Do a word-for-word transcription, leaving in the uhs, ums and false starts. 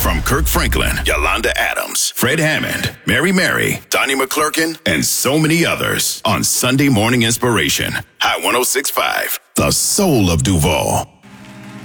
From Kirk Franklin, Yolanda Adams, Fred Hammond, Mary Mary, Donnie McClurkin, and so many others on Sunday Morning Inspiration. Hot one oh six point five, the soul of Duval.